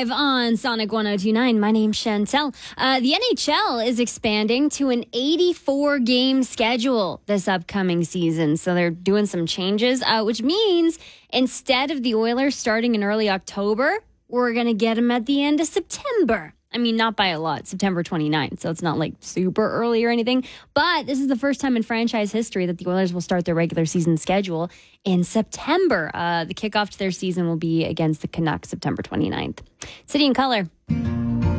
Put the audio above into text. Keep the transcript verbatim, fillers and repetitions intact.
Live on Sonic one oh two point nine. My name's Chantel. Uh, the N H L is expanding to an eighty-four game schedule this upcoming season. So they're doing some changes, uh, which means instead of the Oilers starting in early October, we're going to get them at the end of September. I mean, not by a lot, September twenty-ninth, so it's not like super early or anything. But this is the first time in franchise history that the Oilers will start their regular season schedule in September. Uh, the kickoff to their season will be against the Canucks September twenty-ninth. City and Color.